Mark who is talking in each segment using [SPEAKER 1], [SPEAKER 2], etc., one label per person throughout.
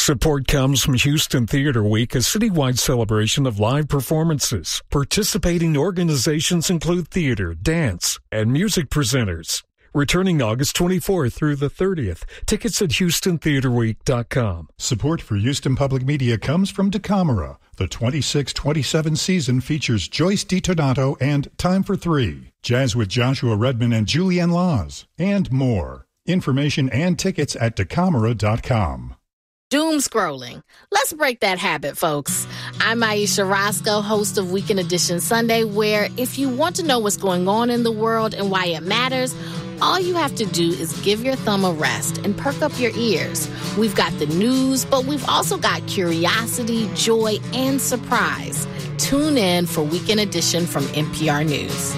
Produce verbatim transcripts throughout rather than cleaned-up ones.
[SPEAKER 1] Support comes from Houston Theater Week, a citywide celebration of live performances. Participating organizations include theater, dance, and music presenters. Returning August twenty-fourth through the thirtieth. Tickets at houston theater week dot com.
[SPEAKER 2] Support for Houston Public Media comes from Dekamara. The twenty-six twenty-seven season features Joyce DiTonato and Time for Three, Jazz with Joshua Redman and Julianne Laws, and more. Information and tickets at dekamara dot com.
[SPEAKER 3] Doom scrolling. Let's break that habit, folks. I'm Aisha Roscoe, host of Weekend Edition Sunday, where if you want to know what's going on in the world and why it matters, all you have to do is give your thumb a rest and perk up your ears. We've got the news, but we've also got curiosity, joy, and surprise. Tune in for Weekend Edition from N P R News.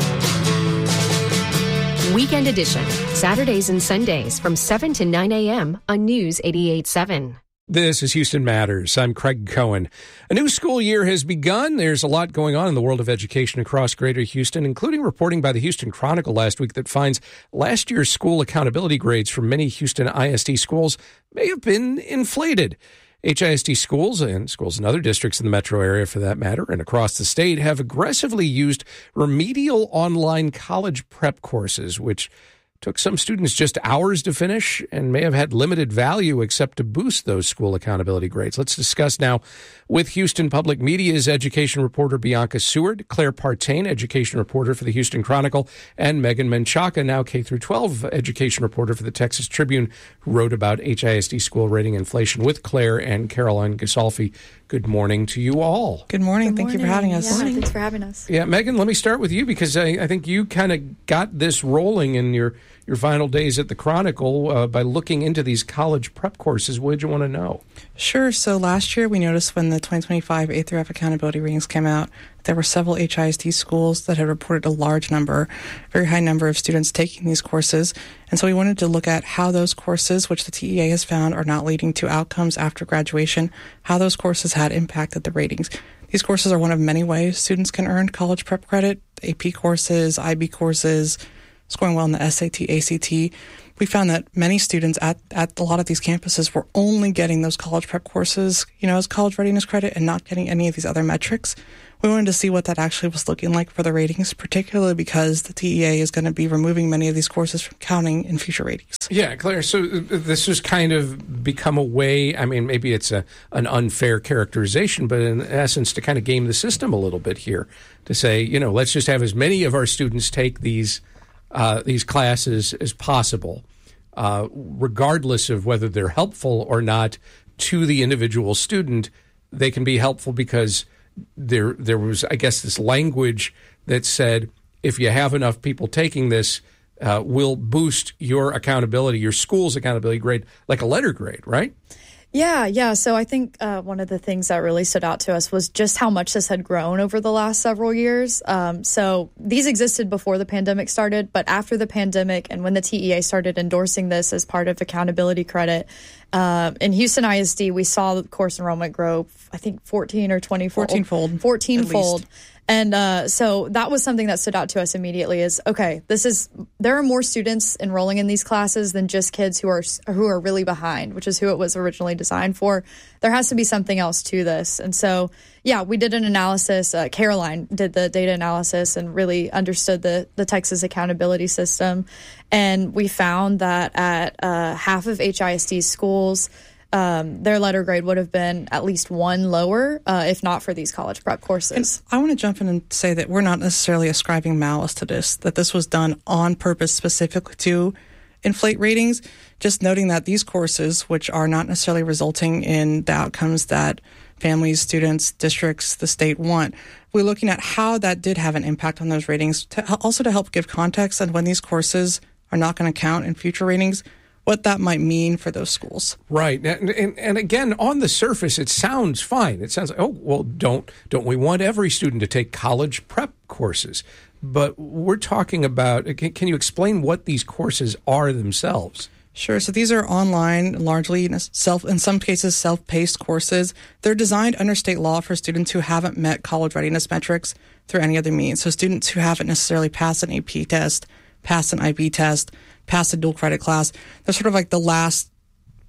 [SPEAKER 4] Weekend Edition, Saturdays and Sundays from seven to nine a.m. on News eighty-eight point seven.
[SPEAKER 5] This is Houston Matters. I'm Craig Cohen. A new school year has begun. There's a lot going on in the world of education across Greater Houston, including reporting by the Houston Chronicle last week that finds last year's school accountability grades for many Houston I S D schools may have been inflated. H I S D schools and schools in other districts in the metro area, for that matter, and across the state have aggressively used remedial online college prep courses, which took some students just hours to finish and may have had limited value except to boost those school accountability grades. Let's discuss now with Houston Public Media's education reporter Bianca Seward, Claire Partain, education reporter for the Houston Chronicle, and Megan Menchaca, now K through twelve education reporter for the Texas Tribune, who wrote about H I S D school rating inflation with Claire and Caroline Gasolfi. Good morning to you all.
[SPEAKER 6] Good morning.
[SPEAKER 7] Good
[SPEAKER 6] Thank
[SPEAKER 7] morning.
[SPEAKER 6] you for having us.
[SPEAKER 7] Yeah, thanks for having us.
[SPEAKER 5] Yeah, Megan, let me start with you because I, I think you kind of got this rolling in your, your final days at the Chronicle uh, by looking into these college prep courses. What did you want to know?
[SPEAKER 6] Sure. So last year we noticed when the twenty twenty-five A through F accountability ratings came out, there were several H I S D schools that had reported a large number, very high number of students taking these courses. And so we wanted to look at how those courses, which the T E A has found are not leading to outcomes after graduation, how those courses had impacted the ratings. These courses are one of many ways students can earn college prep credit, A P courses, I B courses, scoring well in the S A T, A C T. We found that many students at, at a lot of these campuses were only getting those college prep courses, you know, as college readiness credit and not getting any of these other metrics. We wanted to see what that actually was looking like for the ratings, particularly because the T E A is going to be removing many of these courses from counting in future ratings.
[SPEAKER 5] Yeah, Claire, so this has kind of become a way, I mean, maybe it's a an unfair characterization, but in essence to kind of game the system a little bit here, to say, you know, let's just have as many of our students take these uh, these classes as possible, uh, regardless of whether they're helpful or not to the individual student. They can be helpful because There there was, I guess, this language that said, if you have enough people taking this, uh, will boost your accountability, your school's accountability grade, like a letter grade, right?
[SPEAKER 7] Yeah, yeah. So I think uh, one of the things that really stood out to us was just how much this had grown over the last several years. Um, so these existed before the pandemic started, but after the pandemic and when the T E A started endorsing this as part of accountability credit, uh, in Houston I S D, we saw the course enrollment grow, I think, fourteen or twenty fold.
[SPEAKER 6] fourteen-fold.
[SPEAKER 7] fourteen-fold. And uh, so that was something that stood out to us immediately is, okay, this is, there are more students enrolling in these classes than just kids who are who are really behind, which is who it was originally designed for. There has to be something else to this. And so, yeah, we did an analysis. Uh, Caroline did the data analysis and really understood the, the Texas accountability system. And we found that at uh, half of H I S D schools, Um, their letter grade would have been at least one lower, uh, if not for these college prep courses.
[SPEAKER 6] And I want to jump in and say that we're not necessarily ascribing malice to this, that this was done on purpose specifically to inflate ratings, just noting that these courses, which are not necessarily resulting in the outcomes that families, students, districts, the state want, we're looking at how that did have an impact on those ratings, to, also to help give context on when these courses are not going to count in future ratings, what that might mean for those schools.
[SPEAKER 5] Right. And, and, and again, on the surface, it sounds fine. It sounds like, oh, well, don't don't we want every student to take college prep courses? But we're talking about, can, can you explain what these courses are themselves?
[SPEAKER 6] Sure. So these are online, largely self, in some cases, self-paced courses. They're designed under state law for students who haven't met college readiness metrics through any other means. So students who haven't necessarily passed an A P test, passed an I B test, passed a dual credit class. They're sort of like the last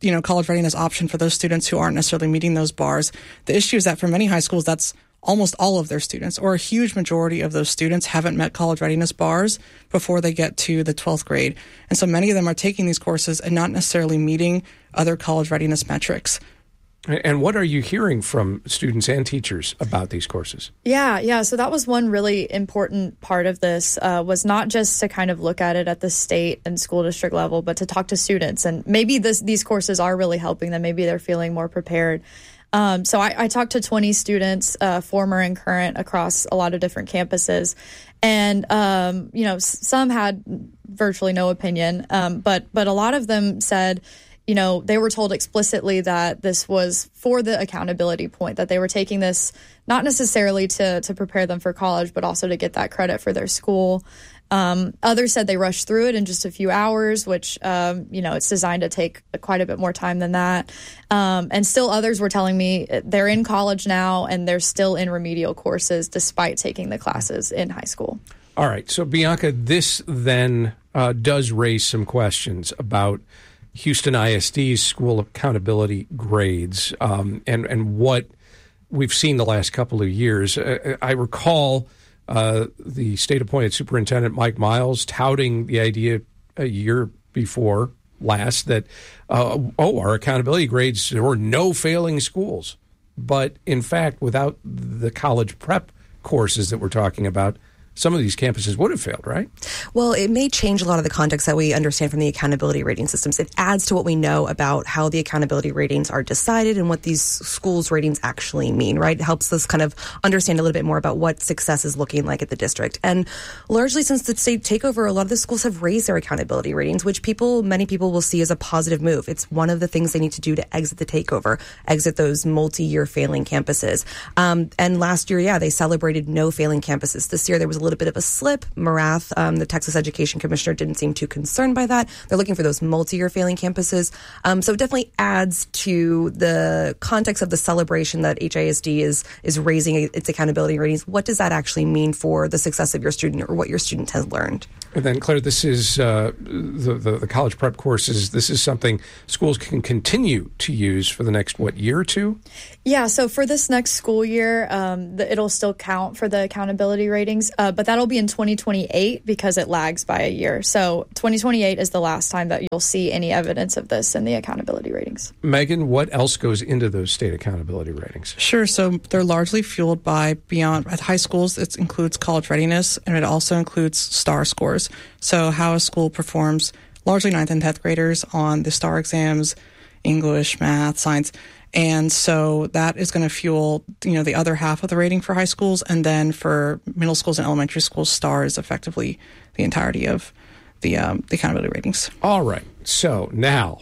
[SPEAKER 6] you know, college readiness option for those students who aren't necessarily meeting those bars. The issue is that for many high schools, that's almost all of their students, or a huge majority of those students haven't met college readiness bars before they get to the twelfth grade. And so many of them are taking these courses and not necessarily meeting other college readiness metrics.
[SPEAKER 5] And what are you hearing from students and teachers about these courses?
[SPEAKER 7] Yeah, yeah. So that was one really important part of this, uh, was not just to kind of look at it at the state and school district level, but to talk to students. And maybe this, these courses are really helping them. Maybe they're feeling more prepared. Um, so I, I talked to twenty students, uh, former and current, across a lot of different campuses. And, um, you know, s- some had virtually no opinion, um, but but a lot of them said, you know, they were told explicitly that this was for the accountability point, that they were taking this not necessarily to to prepare them for college, but also to get that credit for their school. Um, others said they rushed through it in just a few hours, which, um, you know, it's designed to take quite a bit more time than that. Um, and still others were telling me they're in college now and they're still in remedial courses despite taking the classes in high school.
[SPEAKER 5] All right. So, Bianca, this then uh, does raise some questions about Houston I S D's school accountability grades um, and, and what we've seen the last couple of years. Uh, I recall uh, the state-appointed superintendent, Mike Miles, touting the idea a year before last that, uh, oh, our accountability grades, there were no failing schools. But, in fact, without the college prep courses that we're talking about, some of these campuses would have failed, right?
[SPEAKER 8] Well, it may change a lot of the context that we understand from the accountability rating systems. It adds to what we know about how the accountability ratings are decided and what these schools' ratings actually mean, right? It helps us kind of understand a little bit more about what success is looking like at the district. And largely since the state takeover, a lot of the schools have raised their accountability ratings, which people, many people will see as a positive move. It's one of the things they need to do to exit the takeover, exit those multi-year failing campuses. Um, and last year, yeah, they celebrated no failing campuses. This year, there was a little bit of a slip. Morath, um, the Texas Education Commissioner, didn't seem too concerned by that. They're looking for those multi-year failing campuses. Um, so it definitely adds to the context of the celebration that H I S D is is raising its accountability ratings. What does that actually mean for the success of your student or what your student has learned?
[SPEAKER 5] And then, Claire, this is uh, the, the, the college prep courses. This is something schools can continue to use for the next, what, year or two?
[SPEAKER 7] Yeah, so for this next school year, um, the, it'll still count for the accountability ratings, uh, but that'll be in twenty twenty-eight because it lags by a year. So twenty twenty-eight is the last time that you'll see any evidence of this in the accountability ratings.
[SPEAKER 5] Megan, what else goes into those state accountability ratings?
[SPEAKER 6] Sure. So they're largely fueled by beyond at high schools. It includes college readiness, and it also includes STAR scores. So how a school performs, largely ninth and tenth graders, on the STAR exams, English, math, science. And so that is going to fuel, you know, the other half of the rating for high schools. And then for middle schools and elementary schools, STAR is effectively the entirety of the, um, the accountability ratings.
[SPEAKER 5] All right. So now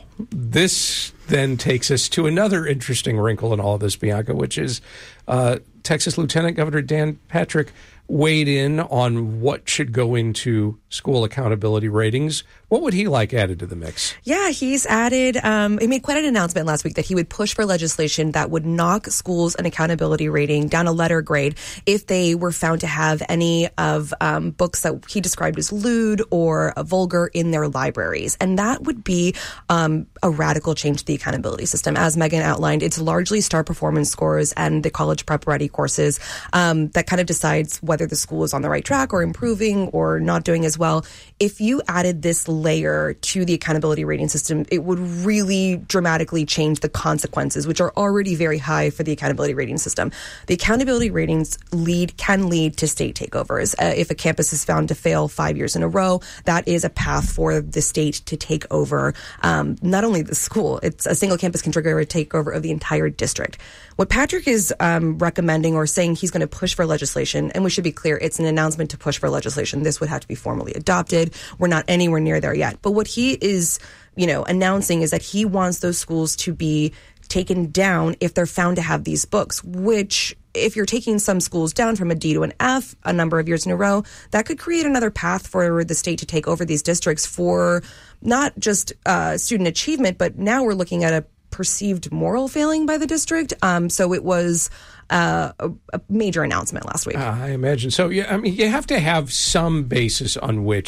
[SPEAKER 5] this then takes us to another interesting wrinkle in all of this, Bianca, which is uh, Texas Lieutenant Governor Dan Patrick weighed in on what should go into school accountability ratings. What would he like added to the mix?
[SPEAKER 8] Yeah, he's added, um, he made quite an announcement last week that he would push for legislation that would knock schools an accountability rating down a letter grade if they were found to have any of um, books that he described as lewd or vulgar in their libraries. And that would be um, a radical change to the accountability system. As Megan outlined, it's largely STAR performance scores and the college prep ready courses um, that kind of decides whether the school is on the right track or improving or not doing as well. If you added this layer to the accountability rating system, it would really dramatically change the consequences, which are already very high for the accountability rating system. The accountability ratings lead can lead to state takeovers. Uh, if a campus is found to fail five years in a row, that is a path for the state to take over um, not only the school, it's a single campus can trigger a takeover of the entire district. What Patrick is um, recommending or saying he's going to push for legislation, and we should be clear, it's an announcement to push for legislation. This would have to be formally adopted. We're not anywhere near there yet. But what he is, you know, announcing is that he wants those schools to be taken down if they're found to have these books, which if you're taking some schools down from a D to an F a number of years in a row, that could create another path for the state to take over these districts for not just uh, student achievement, but now we're looking at a perceived moral failing by the district. Um, so it was uh, a, a major announcement last week.
[SPEAKER 5] Uh, I imagine. So, yeah, I mean, you have to have some basis on which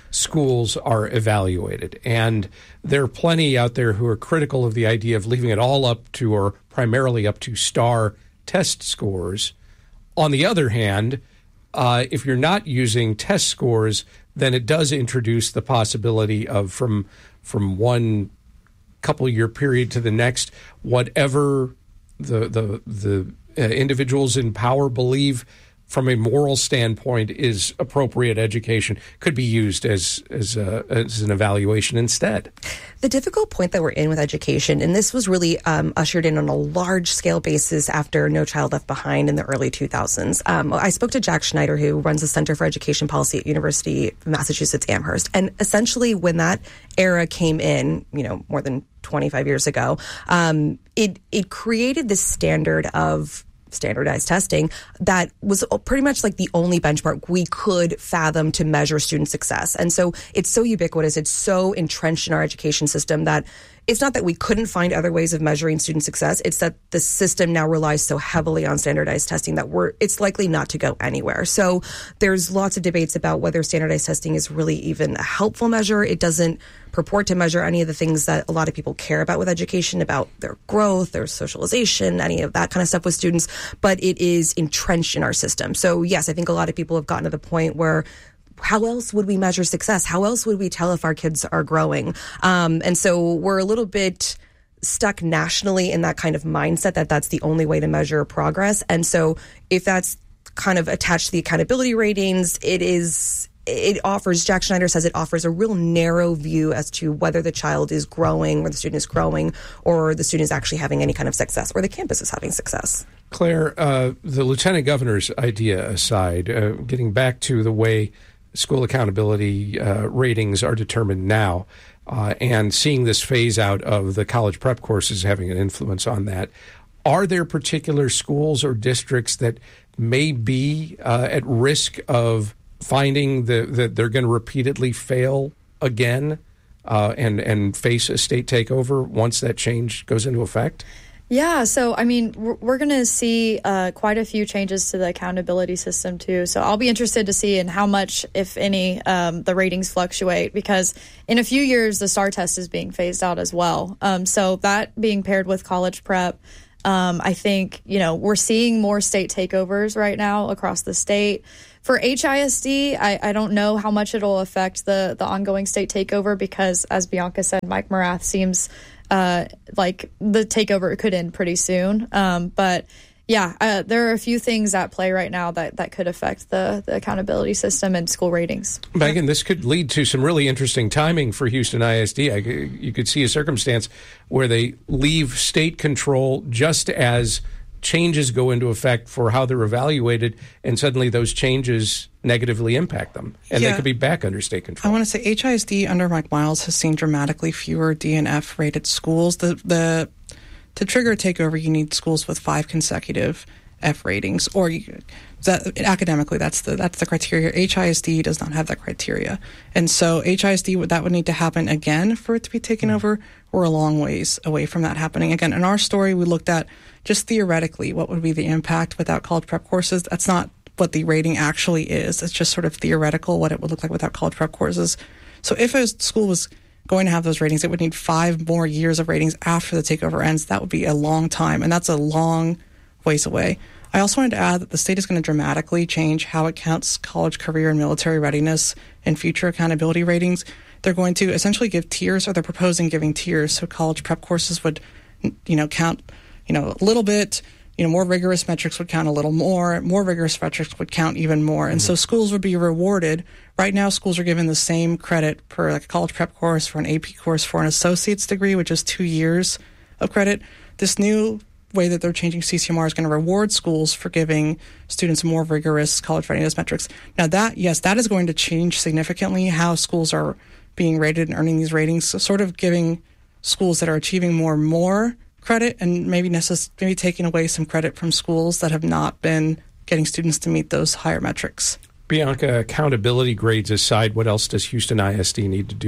[SPEAKER 5] schools are evaluated. And there are plenty out there who are critical of the idea of leaving it all up to, or primarily up to, STAR test scores. On the other hand, uh, if you're not using test scores, then it does introduce the possibility of from from one couple year period to the next, whatever the the the uh, individuals in power believe from a moral standpoint is appropriate education could be used as as, a, as an evaluation instead.
[SPEAKER 8] The difficult point that we're in with education, and this was really um, ushered in on a large-scale basis after No Child Left Behind in the early two thousands. Um, I spoke to Jack Schneider, who runs the Center for Education Policy at University of Massachusetts Amherst, and essentially when that era came in, you know, more than twenty-five years ago, um, it it created this standard of standardized testing that was pretty much like the only benchmark we could fathom to measure student success. And so it's so ubiquitous, it's so entrenched in our education system that it's not that we couldn't find other ways of measuring student success, it's that the system now relies so heavily on standardized testing that we're it's likely not to go anywhere. So there's lots of debates about whether standardized testing is really even a helpful measure. It doesn't purport to measure any of the things that a lot of people care about with education, about their growth, their socialization, any of that kind of stuff with students, but it is entrenched in our system. So yes, I think a lot of people have gotten to the point where how else would we measure success? How else would we tell if our kids are growing? Um, and so we're a little bit stuck nationally in that kind of mindset that that's the only way to measure progress. And so if that's kind of attached to the accountability ratings, it is... It offers, Jack Schneider says it offers a real narrow view as to whether the child is growing, or the student is growing, or the student is actually having any kind of success, or the campus is having success.
[SPEAKER 5] Claire, uh, the lieutenant governor's idea aside, uh, getting back to the way school accountability uh, ratings are determined now, uh, and seeing this phase out of the college prep courses having an influence on that, are there particular schools or districts that may be uh, at risk of finding that the, they're going to repeatedly fail again uh, and and face a state takeover once that change goes into effect?
[SPEAKER 7] Yeah, so I mean, we're, we're going to see uh, quite a few changes to the accountability system too. So I'll be interested to see in how much, if any, um, the ratings fluctuate, because in a few years the STAR test is being phased out as well. Um, so that being paired with college prep, um, I think, you know, we're seeing more state takeovers right now across the state. For H I S D, I, I don't know how much it'll affect the, the ongoing state takeover because, as Bianca said, Mike Morath seems uh, like the takeover could end pretty soon. Um, but, yeah, uh, there are a few things at play right now that, that could affect the, the accountability system and school ratings.
[SPEAKER 5] Megan, this could lead to some really interesting timing for Houston I S D. I, you could see a circumstance where they leave state control just as changes go into effect for how they're evaluated, and suddenly those changes negatively impact them, and yeah. they could be back under state control.
[SPEAKER 6] I want to say H I S D under Mike Miles has seen dramatically fewer D and F rated schools. The the to trigger a takeover, you need schools with five consecutive F ratings, or you, that academically that's the that's the criteria. H I S D does not have that criteria, and so H I S D would that would need to happen again for it to be taken mm-hmm. over. We're a long ways away from that happening again. In our story, we looked at just theoretically what would be the impact without college prep courses. That's not what the rating actually is. It's just sort of theoretical what it would look like without college prep courses. So if a school was going to have those ratings, it would need five more years of ratings after the takeover ends. That would be a long time, and that's a long ways away. I also wanted to add that the state is going to dramatically change how it counts college career and military readiness in future accountability ratings. They're going to essentially give tiers, or they're proposing giving tiers. So college prep courses would, you know, count, you know, a little bit. You know, more rigorous metrics would count a little more. More rigorous metrics would count even more. Mm-hmm. And so schools would be rewarded. Right now, schools are given the same credit per like a college prep course, for an A P course, for an associate's degree, which is two years of credit. This new way that they're changing C C M R is going to reward schools for giving students more rigorous college readiness metrics. Now that, yes, that is going to change significantly how schools are being rated and earning these ratings, so sort of giving schools that are achieving more more credit and maybe necess- maybe taking away some credit from schools that have not been getting students to meet those higher metrics.
[SPEAKER 5] Bianca, accountability grades aside, what else does Houston I S D need to do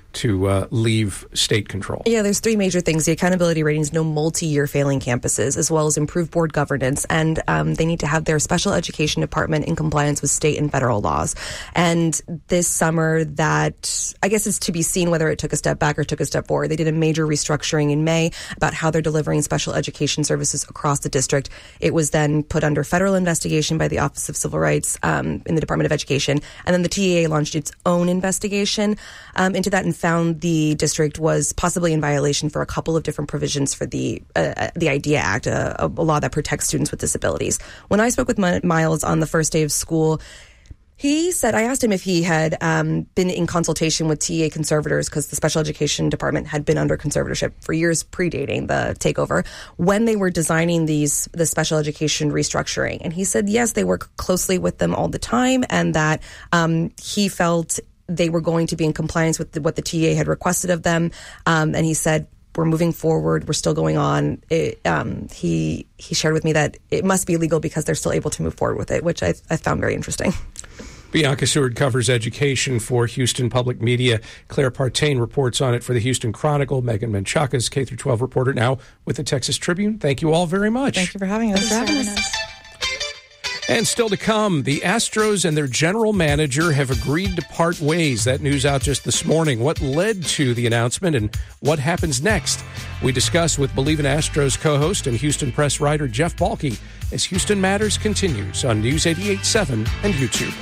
[SPEAKER 5] to uh, leave state control.
[SPEAKER 8] Yeah, there's three major things. The accountability ratings, no multi-year failing campuses, as well as improved board governance. And um, they need to have their special education department in compliance with state and federal laws. And this summer, that, I guess it's to be seen whether it took a step back or took a step forward. They did a major restructuring in May about how they're delivering special education services across the district. It was then put under federal investigation by the Office of Civil Rights um, in the Department of Education. And then the T E A launched its own investigation um, into that and found the district was possibly in violation for a couple of different provisions for the uh, the IDEA Act, a, a law that protects students with disabilities. When I spoke with Miles on the first day of school, he said, I asked him if he had um, been in consultation with T E A conservators, because the special education department had been under conservatorship for years predating the takeover, when they were designing these the special education restructuring. And he said, yes, they work closely with them all the time, and that um, he felt they were going to be in compliance with the, what the T E A had requested of them. Um, and he said, we're moving forward. We're still going on. It, um, he he shared with me that it must be legal because they're still able to move forward with it, which I, I found very interesting.
[SPEAKER 5] Bianca Seward covers education for Houston Public Media. Claire Partain reports on it for the Houston Chronicle. Megan Menchaca's K through twelve reporter now with the Texas Tribune. Thank you all very much.
[SPEAKER 6] Thank you for having us.
[SPEAKER 7] Thanks for having us.
[SPEAKER 5] And still to come, the Astros and their general manager have agreed to part ways. That news out just this morning. What led to the announcement and what happens next? We discuss with Believe in Astros co-host and Houston Press writer Jeff Balke as Houston Matters continues on News eighty-eight point seven and YouTube.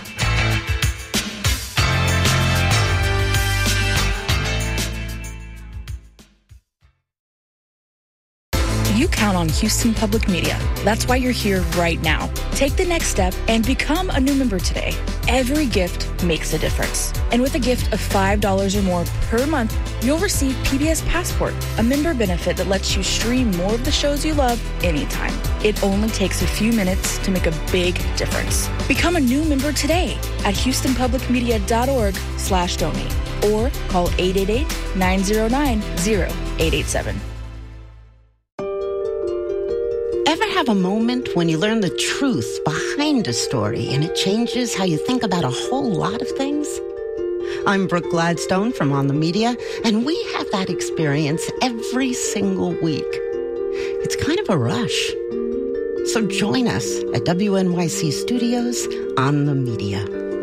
[SPEAKER 9] You count on Houston Public Media. That's why you're here right now. Take the next step and become a new member today. Every gift makes a difference. And with a gift of five dollars or more per month, you'll receive P B S Passport, a member benefit that lets you stream more of the shows you love anytime. It only takes a few minutes to make a big difference. Become a new member today at houstonpublicmedia.org slash donate or call eight eight eight, nine zero nine, zero eight eight seven.
[SPEAKER 10] Ever have a moment when you learn the truth behind a story and it changes how you think about a whole lot of things? I'm Brooke Gladstone from On the Media, and we have that experience every single week. It's kind of a rush. So join us at W N Y C Studios On the Media.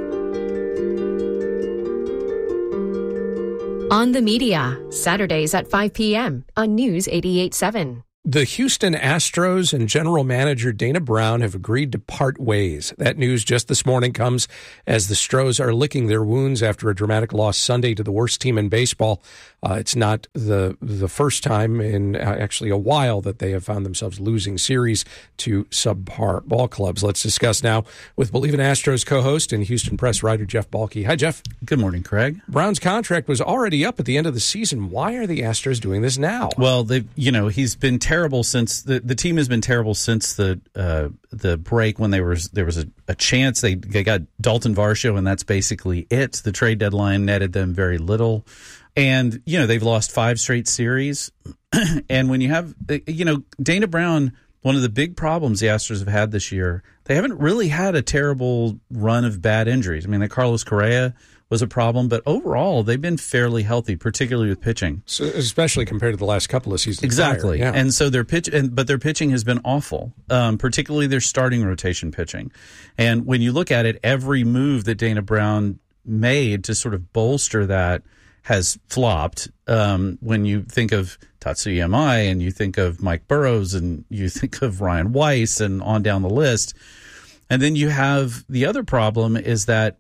[SPEAKER 4] On the Media, Saturdays at five p.m. on News eighty-eight point seven.
[SPEAKER 5] The Houston Astros and general manager Dana Brown have agreed to part ways. That news just this morning comes as the Stros are licking their wounds after a dramatic loss Sunday to the worst team in baseball. Uh, it's not the the first time in uh, actually a while that they have found themselves losing series to subpar ball clubs. Let's discuss now with Believe in Astros co-host and Houston Press writer Jeff Balke. Hi, Jeff.
[SPEAKER 11] Good morning, Craig.
[SPEAKER 5] Brown's contract was already up at the end of the season. Why are the Astros doing this now?
[SPEAKER 11] Well, they, you know, he's been terrible since the, the team has been terrible since the uh, the break when they were there was a, a chance they they got Dalton Varsho, and that's basically it. The trade deadline netted them very little. And, you know, they've lost five straight series. And when you have, you know, Dana Brown, one of the big problems the Astros have had this year, they haven't really had a terrible run of bad injuries. I mean, the Carlos Correa was a problem, but overall, they've been fairly healthy, particularly with pitching.
[SPEAKER 5] So, especially compared to the last couple of seasons.
[SPEAKER 11] Exactly.
[SPEAKER 5] Prior, yeah.
[SPEAKER 11] And so their pitch, and, but their pitching has been awful, um, particularly their starting rotation pitching. And when you look at it, every move that Dana Brown made to sort of bolster that has flopped. Um, when you think of Tatsuya Yamai and you think of Mike Burrows and you think of Ryan Weiss and on down the list. And then you have the other problem is that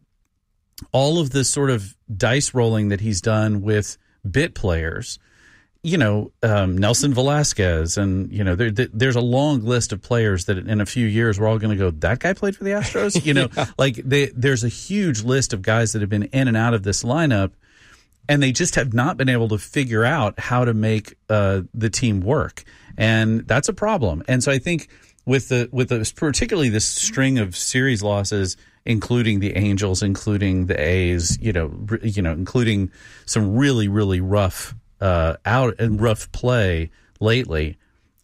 [SPEAKER 11] all of this sort of dice rolling that he's done with bit players, you know, um, Nelson Velasquez, and, you know, there, there's a long list of players that in a few years we're all going to go, that guy played for the Astros? You know, yeah. like they, there's a huge list of guys that have been in and out of this lineup. And they just have not been able to figure out how to make uh, the team work, and that's a problem. And so I think with the with the, particularly this string of series losses, including the Angels, including the A's, you know, you know, including some really really rough uh, out and rough play lately,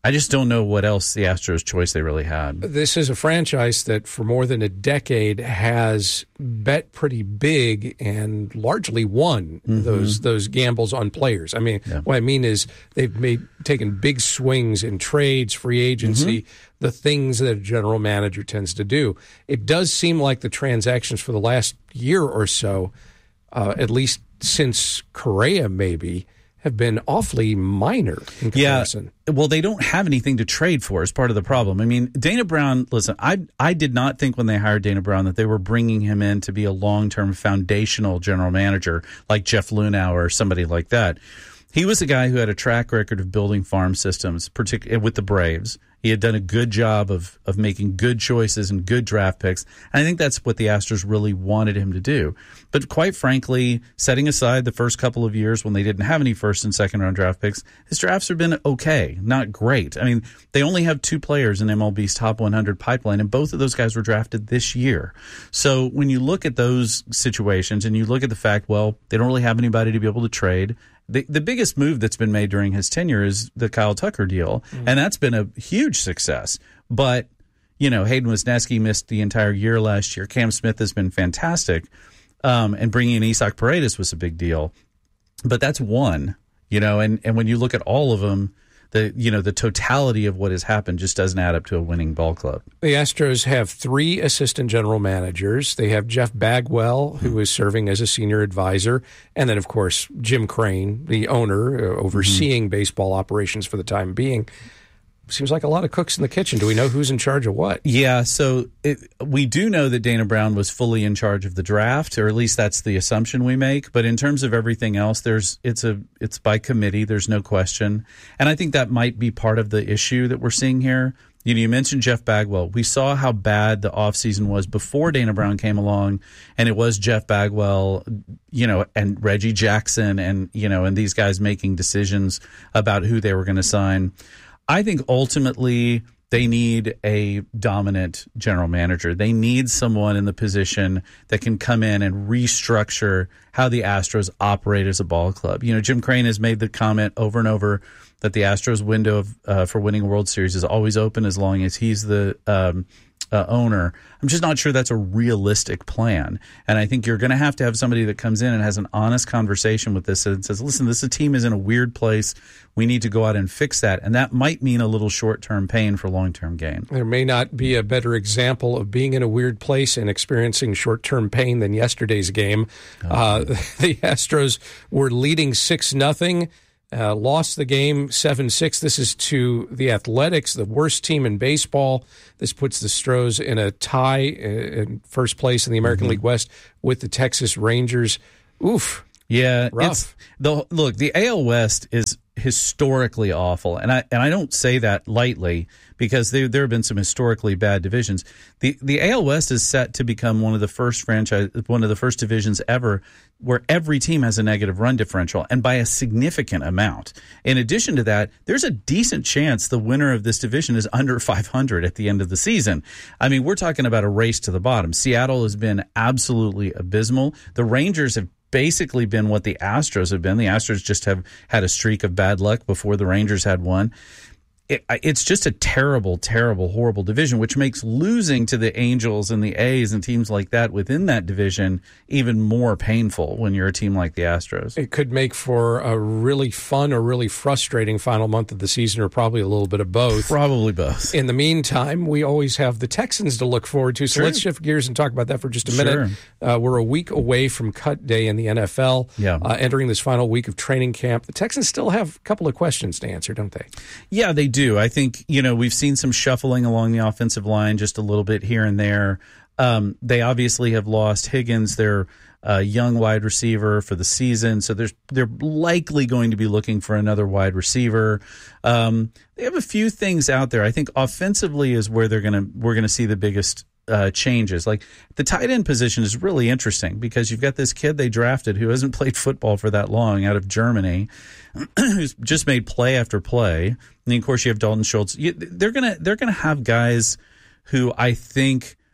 [SPEAKER 11] I just don't know what else the Astros choice they really had.
[SPEAKER 5] This is a franchise that for more than a decade has bet pretty big and largely won mm-hmm. those those gambles on players. I mean, yeah. what I mean is they've made taken big swings in trades, free agency, mm-hmm. the things that a general manager tends to do. It does seem like the transactions for the last year or so, uh, at least since Correa maybe, have been awfully minor in comparison.
[SPEAKER 11] Yeah, well, they don't have anything to trade for is part of the problem. I mean, Dana Brown, listen, I I did not think when they hired Dana Brown that they were bringing him in to be a long-term foundational general manager like Jeff Lunau or somebody like that. He was a guy who had a track record of building farm systems, particularly with the Braves. He had done a good job of of making good choices and good draft picks. And I think that's what the Astros really wanted him to do. But quite frankly, setting aside the first couple of years when they didn't have any first and second round draft picks, his drafts have been okay, not great. I mean, they only have two players in M L B's top one hundred pipeline, and both of those guys were drafted this year. So when you look at those situations and you look at the fact, well, they don't really have anybody to be able to trade. The, the biggest move that's been made during his tenure is the Kyle Tucker deal, mm. and that's been a huge success. But, you know, Hayden Wesneski missed the entire year last year. Cam Smith has been fantastic, um, and bringing in Isaac Paredes was a big deal. But that's one, you know, and, and when you look at all of them, the you know the totality of what has happened just doesn't add up to a winning ball club.
[SPEAKER 5] The Astros have three assistant general managers. They have Jeff Bagwell, who is serving as a senior advisor, and then, of course, Jim Crane, the owner, uh, overseeing mm-hmm. baseball operations for the time being. Seems like a lot of cooks in the kitchen. Do we know who's in charge of what?
[SPEAKER 11] Yeah, so it, we do know that Dana Brown was fully in charge of the draft, or at least that's the assumption we make. But in terms of everything else, there's it's a it's by committee. There's no question, and I think that might be part of the issue that we're seeing here. You know, you mentioned Jeff Bagwell. We saw how bad the offseason was before Dana Brown came along, and it was Jeff Bagwell, you know, and Reggie Jackson, and you know, and these guys making decisions about who they were going to sign. I think ultimately they need a dominant general manager. They need someone in the position that can come in and restructure how the Astros operate as a ball club. You know, Jim Crane has made the comment over and over that the Astros window of, uh, for winning a World Series is always open as long as he's the um, uh, owner. I'm just not sure that's a realistic plan. And I think you're going to have to have somebody that comes in and has an honest conversation with this and says, listen, this team is in a weird place. We need to go out and fix that. And that might mean a little short-term pain for long-term gain.
[SPEAKER 5] There may not be a better example of being in a weird place and experiencing short-term pain than yesterday's game. Oh. Uh, the Astros were leading six nothing. Uh, lost the game seven six. This is to the Athletics, the worst team in baseball. This puts the Stros in a tie in first place in the American mm-hmm. League West with the Texas Rangers. Oof.
[SPEAKER 11] Yeah,
[SPEAKER 5] rough.
[SPEAKER 11] It's, the, look, the A L West is historically awful, and I and I don't say that lightly because there there have been some historically bad divisions. The the A L West is set to become one of the first franchise, one of the first divisions ever where every team has a negative run differential, and by a significant amount. In addition to that, there's a decent chance the winner of this division is under five hundred at the end of the season. I mean, we're talking about a race to the bottom. Seattle has been absolutely abysmal. The Rangers have basically been what the Astros have been. The Astros just have had a streak of bad luck before the Rangers had one. It, it's just a terrible, terrible, horrible division, which makes losing to the Angels and the A's and teams like that within that division even more painful when you're a team like the Astros.
[SPEAKER 5] It could make for a really fun or really frustrating final month of the season, or probably a little bit of both.
[SPEAKER 11] Probably both.
[SPEAKER 5] In the meantime, we always have the Texans to look forward to. So sure. Let's shift gears and talk about that for just a minute. Sure. Uh, we're a week away from cut day in the N F L.
[SPEAKER 11] Yeah.
[SPEAKER 5] Uh, entering this final week of training camp. The Texans still have a couple of questions to answer, don't they?
[SPEAKER 11] Yeah, they do. I think, you know, we've seen some shuffling along the offensive line just a little bit here and there. Um, they obviously have lost Higgins, their uh, young wide receiver, for the season. So there's, they're likely going to be looking for another wide receiver. Um, they have a few things out there. I think offensively is where they're going to we're going to see the biggest Uh, changes. Like the tight end position is really interesting because you've got this kid they drafted who hasn't played football for that long out of Germany, who's just made play after play. And then, of course, you have Dalton Schultz. You, they're gonna they're gonna have guys who I think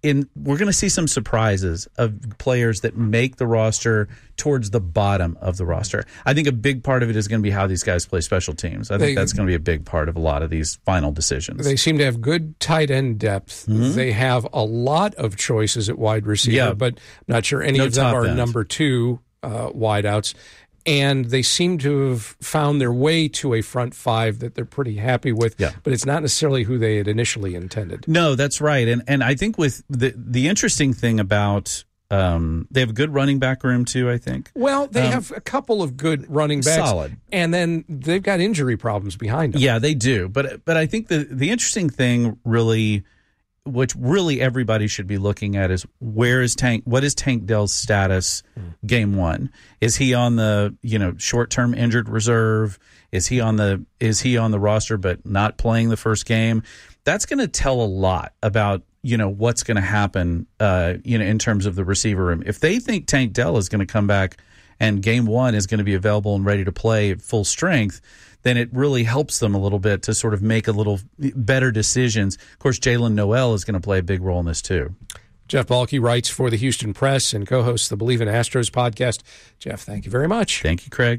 [SPEAKER 11] in we're going to see some surprises of players that make the roster towards the bottom of the roster. I think a big part of it is going to be how these guys play special teams. I think
[SPEAKER 5] They-
[SPEAKER 11] that's going to be a big part of a lot of these final decisions.
[SPEAKER 5] They seem to have good tight end depth.
[SPEAKER 11] Mhm.
[SPEAKER 5] They have a lot of choices at wide receiver,
[SPEAKER 11] Yeah.
[SPEAKER 5] but I'm not sure any
[SPEAKER 11] No
[SPEAKER 5] of them
[SPEAKER 11] top
[SPEAKER 5] are
[SPEAKER 11] end.
[SPEAKER 5] number two uh, wideouts. And they seem to have found their way to a front five that they're pretty happy with,
[SPEAKER 11] Yeah.
[SPEAKER 5] but it's not necessarily who they had initially intended.
[SPEAKER 11] No, that's right. And and I think with the the interesting thing about um, they have a good running back room too, I think.
[SPEAKER 5] Well, they
[SPEAKER 11] Um,
[SPEAKER 5] have a couple of good running backs.
[SPEAKER 11] Solid.
[SPEAKER 5] And then they've got injury problems behind them.
[SPEAKER 11] Yeah, they do. But but I think the the interesting thing really, which really everybody should be looking at, is where is Tank? What is Tank Dell's status? Game one, is he on the you know short term injured reserve? Is he on the is he on the roster but not playing the first game? That's going to tell a lot about you know what's going to happen. Uh, you know in terms of the receiver room. If they think Tank Dell is going to come back and game one is going to be available and ready to play at full strength, then it really helps them a little bit to sort of make a little better decisions. Of course, Jalen Noel is going to play a big role in this too.
[SPEAKER 5] Jeff Balke writes for the Houston Press and co-hosts the Believe in Astros podcast. Jeff, thank you very much.
[SPEAKER 11] Thank you, Craig.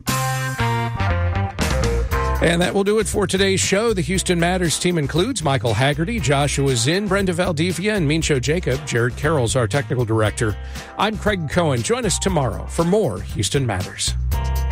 [SPEAKER 5] And that will do it for today's show. The Houston Matters team includes Michael Haggerty, Joshua Zinn, Brenda Valdivia, and Mincho Jacob. Jared Carroll's our technical director. I'm Craig Cohen. Join us tomorrow for more Houston Matters.